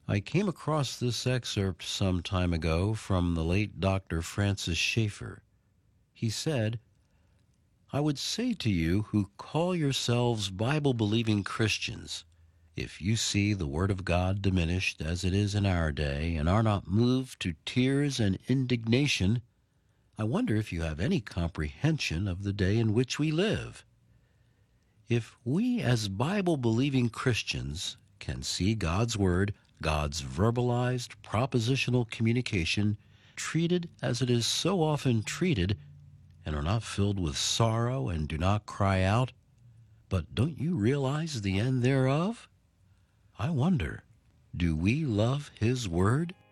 I came across this excerpt some time ago from the late Dr. Francis Schaeffer. He said, "I would say to you who call yourselves Bible-believing Christians, if you see the Word of God diminished as it is in our day and are not moved to tears and indignation, I wonder if you have any comprehension of the day in which we live. If we as Bible-believing Christians can see God's Word, God's verbalized, propositional communication, treated as it is so often treated, and are not filled with sorrow and do not cry out, 'But don't you realize the end thereof?' I wonder, do we love His Word?"